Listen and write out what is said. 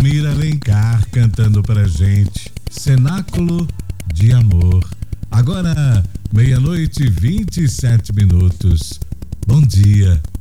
Almir Alencar cantando pra gente Cenáculo de Amor. Agora, 00:27. Bom dia.